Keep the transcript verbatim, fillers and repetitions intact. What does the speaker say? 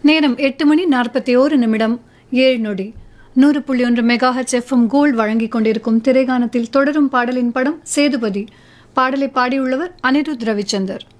நேரம் எட்டு மணி நாற்பத்தி ஓரு நிமிடம் ஏழு நொடி. நூறு புள்ளி ஒன்று மெகா ஹெச் எஃப்எம் கோல்ட் வழங்கிக் கொண்டிருக்கும் திரைகானத்தில் தொடரும் பாடலின் படம் சேதுபதி. பாடலை பாடியுள்ளவர் அனிருத் ரவிச்சந்தர்.